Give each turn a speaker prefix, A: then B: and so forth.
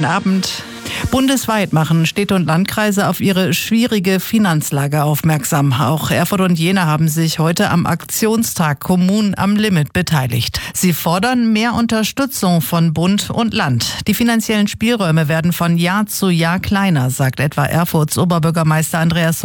A: Abend. Bundesweit machen Städte und Landkreise auf ihre schwierige Finanzlage aufmerksam. Auch Erfurt und Jena haben sich heute am Aktionstag Kommunen am Limit beteiligt. Sie fordern mehr Unterstützung von Bund und Land. Die finanziellen Spielräume werden von Jahr zu Jahr kleiner, sagt etwa Erfurts Oberbürgermeister Andreas